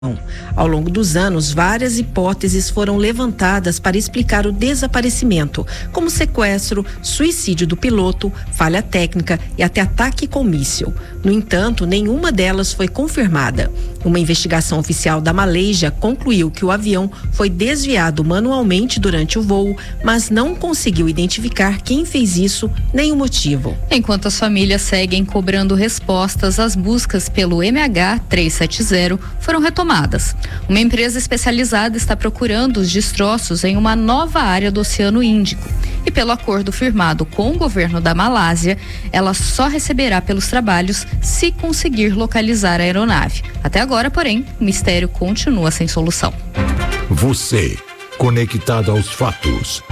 Ao longo dos anos, várias hipóteses foram levantadas para explicar o desaparecimento, como sequestro, suicídio do piloto, falha técnica e até ataque com míssil. No entanto, nenhuma delas foi confirmada. Uma investigação oficial da Malásia concluiu que o avião foi desviado manualmente durante o voo, mas não conseguiu identificar quem fez isso nem o motivo. Enquanto as famílias seguem cobrando respostas, as buscas pelo MH370 foram retomadas. Uma empresa especializada está procurando os destroços em uma nova área do Oceano Índico. E pelo acordo firmado com o governo da Malásia, ela só receberá pelos trabalhos se conseguir localizar a aeronave. Até agora, porém, o mistério continua sem solução. Você, conectado aos fatos.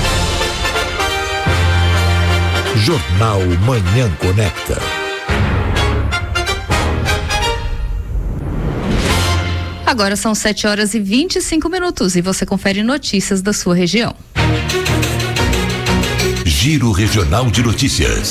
Jornal Manhã Conecta. Agora são 7h25 e você confere notícias da sua região. Giro Regional de Notícias.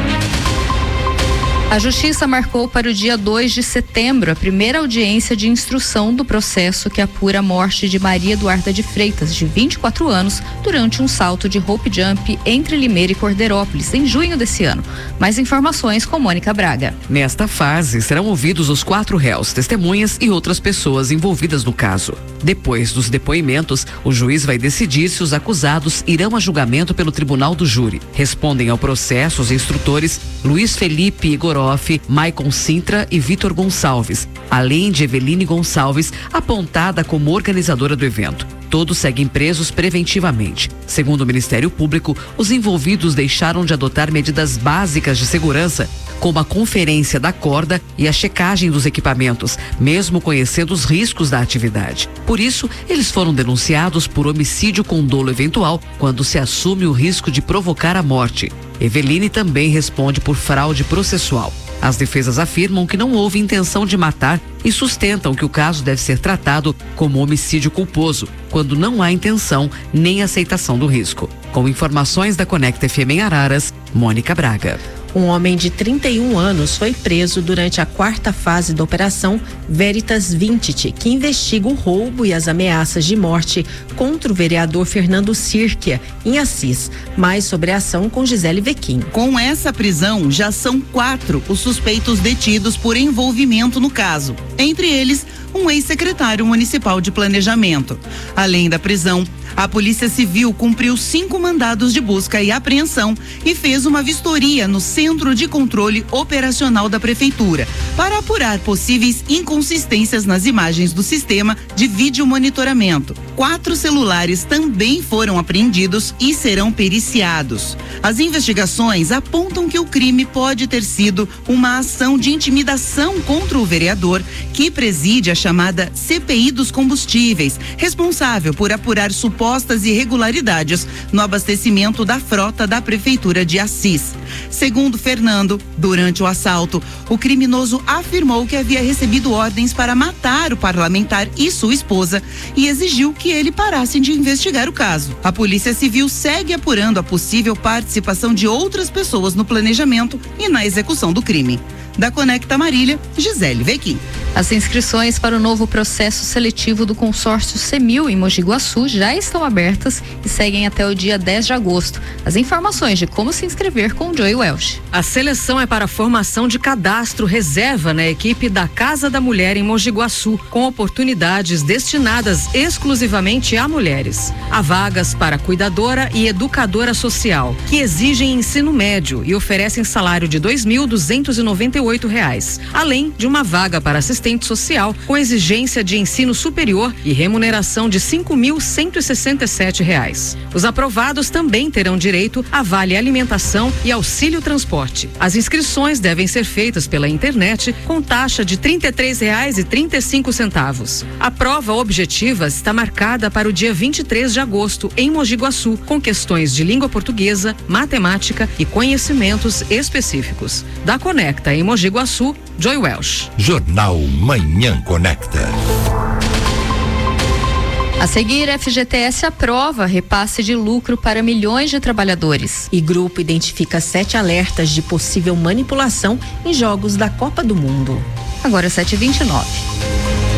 A Justiça marcou para o dia 2 de setembro a primeira audiência de instrução do processo que apura a morte de Maria Eduarda de Freitas, de 24 anos, durante um salto de rope jump entre Limeira e Cordeirópolis, em junho desse ano. Mais informações com Mônica Braga. Nesta fase, serão ouvidos os 4 réus, testemunhas e outras pessoas envolvidas no caso. Depois dos depoimentos, o juiz vai decidir se os acusados irão a julgamento pelo tribunal do júri. Respondem ao processo os instrutores Luiz Felipe Igoroff, Maicon Sintra e Vitor Gonçalves, além de Eveline Gonçalves, apontada como organizadora do evento. Todos seguem presos preventivamente. Segundo o Ministério Público, os envolvidos deixaram de adotar medidas básicas de segurança, como a conferência da corda e a checagem dos equipamentos, mesmo conhecendo os riscos da atividade. Por isso, eles foram denunciados por homicídio com dolo eventual, quando se assume o risco de provocar a morte. Eveline também responde por fraude processual. As defesas afirmam que não houve intenção de matar e sustentam que o caso deve ser tratado como homicídio culposo, quando não há intenção nem aceitação do risco. Com informações da Conecta FM em Araras, Mônica Braga. Um homem de 31 anos foi preso durante a 4ª fase da Operação Veritas Vintage, que investiga o roubo e as ameaças de morte contra o vereador Fernando Sirquia, em Assis. Mais sobre a ação com Gisele Vequim. Com essa prisão, já são 4 os suspeitos detidos por envolvimento no caso. Entre eles, um ex-secretário municipal de planejamento. Além da prisão, a Polícia Civil cumpriu 5 mandados de busca e apreensão e fez uma vistoria no Centro de Controle Operacional da Prefeitura para apurar possíveis inconsistências nas imagens do sistema de vídeo monitoramento. 4 celulares também foram apreendidos e serão periciados. As investigações apontam que o crime pode ter sido uma ação de intimidação contra o vereador, que preside a chamada CPI dos combustíveis, responsável por apurar supostas irregularidades no abastecimento da frota da Prefeitura de Assis. Segundo Fernando, durante o assalto, o criminoso afirmou que havia recebido ordens para matar o parlamentar e sua esposa e exigiu que ele parasse de investigar o caso. A Polícia Civil segue apurando a possível participação de outras pessoas no planejamento e na execução do crime. Da Conecta Marília, Gisele Vequim. As inscrições para o novo processo seletivo do consórcio CEMIL em Mogi Guaçu já estão abertas e seguem até o dia 10 de agosto. As informações de como se inscrever com Joy Welsh. A seleção é para a formação de cadastro reserva na equipe da Casa da Mulher em Mogi Guaçu, com oportunidades destinadas exclusivamente a mulheres. Há vagas para cuidadora e educadora social, que exigem ensino médio e oferecem salário de R$ 2.298, além de uma vaga para assistente social com exigência de ensino superior e remuneração de R$ 5.167. Os aprovados também terão direito a vale alimentação e auxílio transporte. As inscrições devem ser feitas pela internet com taxa de R$ 33,35. A prova objetiva está marcada para o dia 23 de agosto em Mogi Guaçu, com questões de língua portuguesa, matemática e conhecimentos específicos. Da Conecta em Mogi Guaçu, Joy Welsh. Jornal Manhã Conecta. A seguir, FGTS aprova repasse de lucro para milhões de trabalhadores. E grupo identifica 7 alertas de possível manipulação em jogos da Copa do Mundo. Agora 7h29.